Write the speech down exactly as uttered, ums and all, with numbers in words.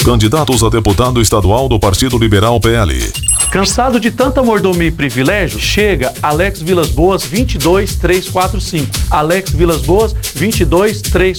Candidatos a deputado estadual do Partido Liberal P L. Cansado de tanta mordomia e privilégio, chega Alex Vilas Boas vinte e dois, três quatro cinco. Alex Vilas Boas vinte e dois, três